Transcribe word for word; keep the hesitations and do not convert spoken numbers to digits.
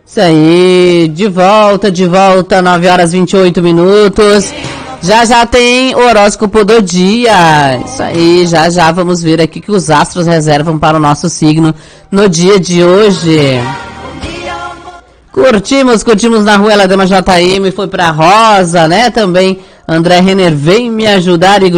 Isso aí, de volta, de volta, nove horas e vinte e oito minutos. Já já tem o horóscopo do dia. Isso aí, já já vamos ver aqui que os astros reservam para o nosso signo no dia de hoje. Curtimos, curtimos na rua Ela Dama J M, foi pra Rosa, né? Também André Renner, vem me ajudar e